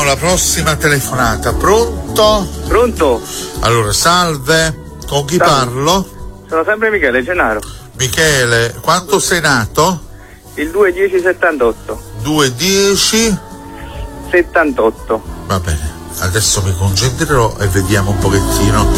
la prossima telefonata. Pronto? Pronto? Allora, salve. Con chi parlo? Sono sempre Michele Gennaro. Michele, quanto sei nato? Il 2/10/78. 2/10/78. 78. Va bene, adesso mi concentrerò e vediamo un pochettino